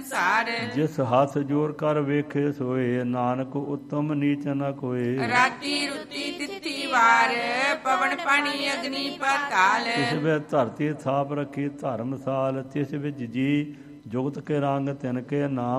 ਸੰਸਾਰ। ਜਿਸ ਹੱਥ ਜੋਰ ਕਰ ਵੇਖੇ ਸੋਏ, ਨਾਨਕ ਉਤਮ ਨੀਚ ਨ ਕੋਏ। ਰਾਤੀ ਰੁਤੀ ਤਿੱਥੀ ਵਾਰ, ਪਵਨ ਪਾਣੀ ਅਗਨੀ ਪਾਤਾਲ। ਤਿਸ ਵਿੱਚ ਧਰਤੀ ਥਾਪ ਰੱਖੀ ਧਰਮਸਾਲ, ਤਿਸ ਵਿੱਚ ਜੀ ਜੁਗਤ ਕੇ ਰੰਗ ਤਿਨ ਕੇ ਨਾਮ।